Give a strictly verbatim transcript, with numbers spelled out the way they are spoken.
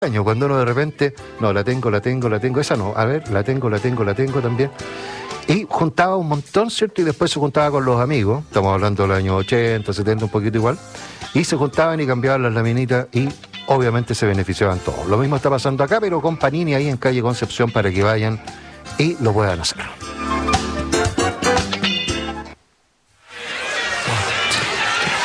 años, cuando uno de repente, no, la tengo, la tengo, la tengo, esa no, a ver, la tengo, la tengo, la tengo también. Y juntaba un montón, ¿cierto? Y después se juntaba con los amigos, estamos hablando de los años ochenta, setenta, un poquito igual, y se juntaban y cambiaban las laminitas y obviamente se beneficiaban todos. Lo mismo está pasando acá, pero con Panini ahí en calle Concepción para que vayan y lo puedan hacer.